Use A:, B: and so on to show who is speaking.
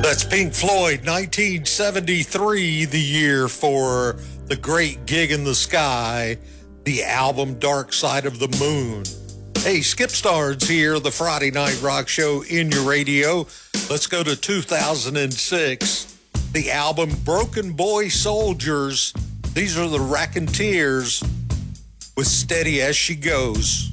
A: That's Pink Floyd, 1973, the year for the great Gig in the Sky, the album Dark Side of the Moon. Hey, Skip Starnes here, the Friday Night Rock Show in your radio. Let's go to 2006, the album Broken Boy Soldiers. These are the Raconteurs with Steady As She Goes.